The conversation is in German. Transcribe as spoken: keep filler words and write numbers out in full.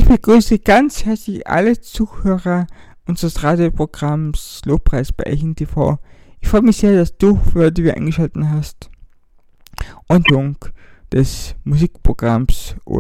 begrüße ganz herzlich alle Zuhörer unseres Radioprogramms Lobpreis bei Echen T V. Ich freue mich sehr, dass du für die wir eingeschaltet hast. Und Jung des Musikprogramms